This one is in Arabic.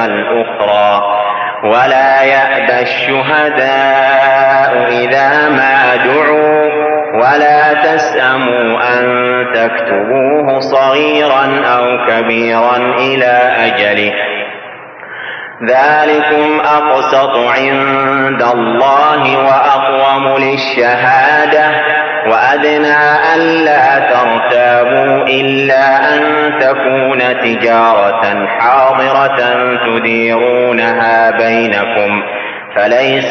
الأخرى. ولا يأبى الشهداء إذا ما دعوا ولا تسأموا أن تكتبوه صغيرا أو كبيرا إلى أجله، ذلكم أقسط عند الله وأقوم للشهادة، وأدنى ألا ترتابوا إلا أن تكون تجارة حاضرة تديرونها بينكم، فليس